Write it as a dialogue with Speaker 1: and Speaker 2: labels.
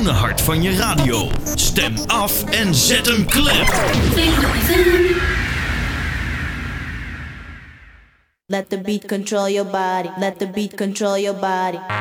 Speaker 1: kanonenhart van je radio. Stem af en zet hem klem.
Speaker 2: Let the beat control your body. Let the beat control your body.